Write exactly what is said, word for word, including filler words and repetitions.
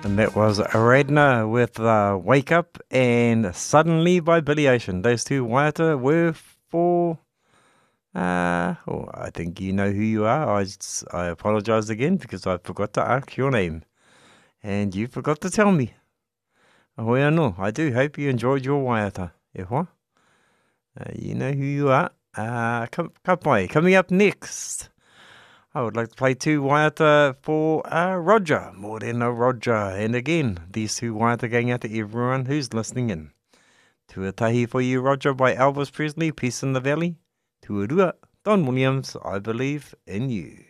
And that was Aradna with uh, Wake Up and Suddenly by Billy Ocean. Those two waiata were for... Uh, oh, I think you know who you are. I, just, I apologise again because I forgot to ask your name. And you forgot to tell me. Ahoy anō. I do hope you enjoyed your waiata. E hoa? Uh, you know who you are. Uh, come, come by. Coming up next, I would like to play two waiata for uh, Roger, Morena Roger. And again, these two waiata going out to everyone who's listening in. Tuatahi for you, Roger, by Elvis Presley, Peace in the Valley. Tuarua, Don Williams, I Believe in You.